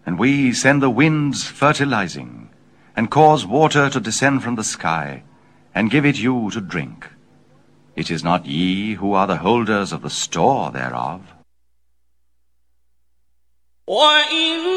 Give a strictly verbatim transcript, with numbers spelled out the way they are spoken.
And we send the winds fertilizing, and cause water to descend from the sky, and give it you to drink. It is not ye who are the holders of the store thereof. وَإِنَّ